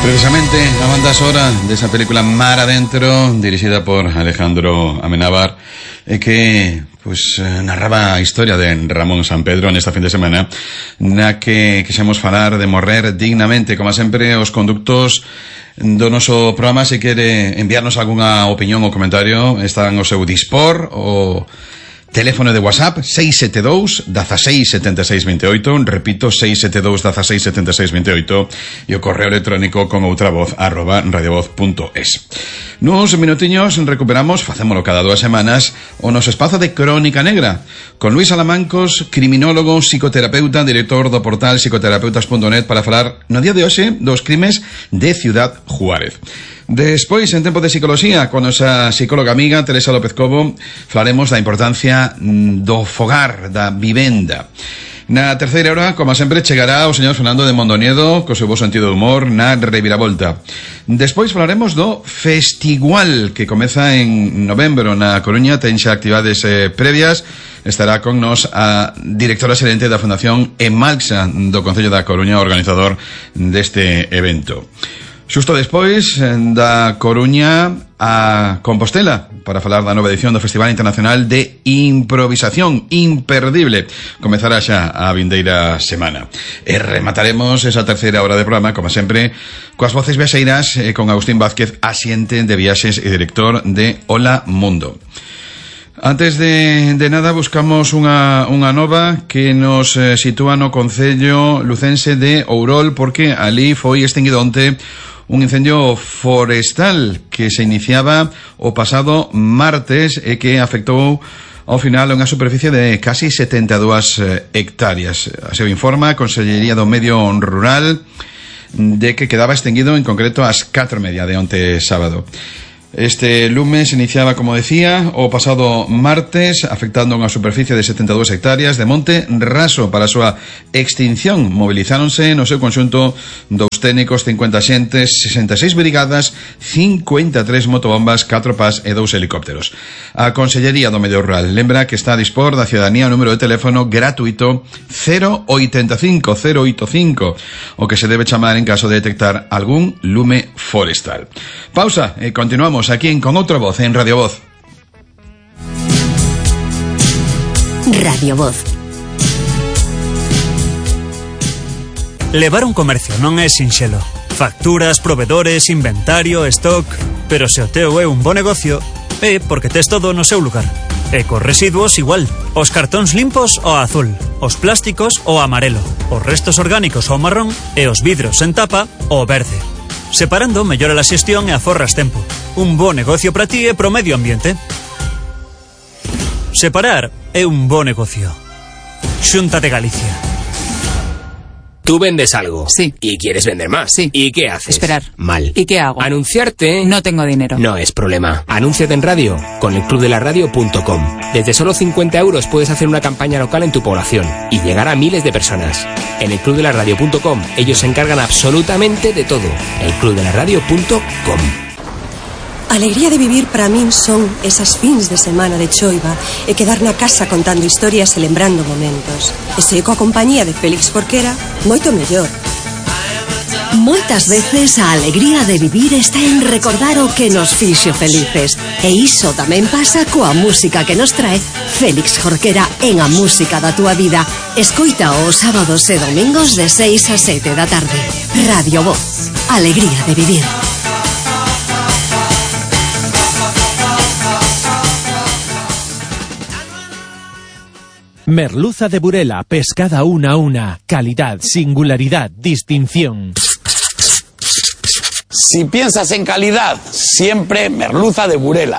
Precisamente a banda sonora de esa película Mar Adentro, dirixida por Alejandro Amenábar, que narraba a historia de Ramón Sampedro nesta fin de semana, na que quixemos falar de morrer dignamente. Como sempre, os conductos do noso programa, se quere enviarnos algunha opinión ou comentario, están ao seu dispor, o teléfono de WhatsApp 672 16 76 28, repito 672 16 76 28, e o correo electrónico con outravoz @radiovoz.es. Nuns minutiños recuperamos, facémolo cada 2 semanas, o noso espazo de Crónica Negra con Luis Alamancos, criminólogo, psicoterapeuta, director do portal psicoterapeutas.net, para falar no día de hoxe dos crimes de Ciudad Juárez. Despois, en tempo de psicoloxía, con nosa psicóloga amiga Teresa López Cobo, falaremos da importancia do fogar, da vivenda. Na terceira hora, como sempre, chegará o señor Fernando de Mondoñedo co seu bo sentido de humor na reviravolta. Despois falaremos do Festigual, que comeza en novembro na Coruña, ten xa actividades previas. Estará con nos a directora xerente da Fundación Emalxa do Concello da Coruña, organizador deste evento. Xusto despois da Coruña a Compostela, para falar da nova edición do Festival Internacional de Improvisación, imperdible. Comezará xa a vindeira semana. E remataremos esa terceira hora de programa, como sempre, coas voces viaxeiras, con Agustín Vázquez, asiente de viaxes e director de Hola Mundo. Antes de nada, buscamos unha nova que nos sitúa no concello lucense de Ourol, porque ali foi extinguido onte un incendio forestal que se iniciaba o pasado martes e que afectou ao final unha superficie de casi 72 hectáreas. Se informa a Consellería do Medio Rural de que quedaba extinguido en concreto ás 4:30 de onte sábado. Este lume se iniciaba, como decía, o pasado martes, afectando unha superficie de 72 hectáreas de monte raso. Para a súa extinción movilizáronse no seu conxunto 2 técnicos, 50 xentes, 66 brigadas, 53 motobombas, 4 PAS e 2 helicópteros. A Consellería do Medio Rural lembra que está a dispor da ciudadanía o número de teléfono gratuito 085 085, o que se debe chamar en caso de detectar algún lume forestal. Pausa e continuamos aquí en Con Outra Voz, en Radio Voz. Radio Voz. Levar un comercio non é sinxelo. Facturas, provedores, inventario, stock... Pero se o teu é un bo negocio, é porque tes todo no seu lugar. E cos residuos igual. Os cartóns limpos ao azul, os plásticos ao amarelo, os restos orgánicos ao marrón e os vidros en tapa ao verde. Separando, mellora a xestión e aforras tempo. Un bo negocio para ti e pro medio ambiente. Separar é un bo negocio. Xunta de Galicia. Tú vendes algo. Sí. Y quieres vender más. Sí. ¿Y qué haces? Esperar. Mal. ¿Y qué hago? Anunciarte. No tengo dinero. No es problema. Anúnciate en radio con elclubdelaradio.com. Desde solo 50 euros puedes hacer una campaña local en tu población y llegar a miles de personas. En elclubdelaradio.com ellos se encargan absolutamente de todo. elclubdelaradio.com. Alegría de vivir para min son esas fins de semana de choiva e quedar na casa contando historias e lembrando momentos. E se coa compañía de Félix Jorquera, moito mellor. Moitas veces a alegría de vivir está en recordar o que nos fixo felices. E iso tamén pasa coa música que nos trae Félix Jorquera en A Música da Túa Vida. Escoita os sábados e domingos de 6 a 7 da tarde. Radio Voz. Alegría de vivir. Merluza de Burela, pescada una a una, calidad, singularidad, distinción. Si piensas en calidad, siempre merluza de Burela.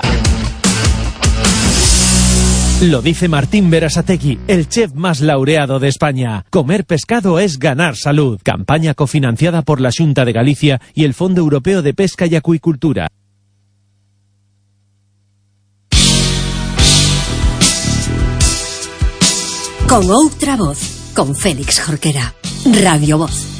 Lo dice Martín Berasategui, el chef más laureado de España. Comer pescado es ganar salud. Campaña cofinanciada por la Xunta de Galicia y el Fondo Europeo de Pesca y Acuicultura. Con Outra Voz, con Félix Jorquera. Radio Voz.